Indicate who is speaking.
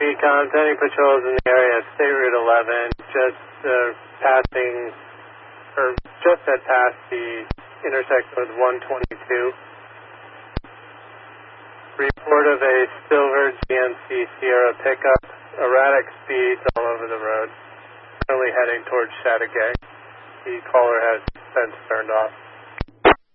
Speaker 1: Pecan, any patrols in the area, State Route 11, just passing, or just had passed the intersection with 122. Report of a silver GMC Sierra pickup, erratic speeds all over the road, currently heading towards Chateauguay. The caller has since turned off.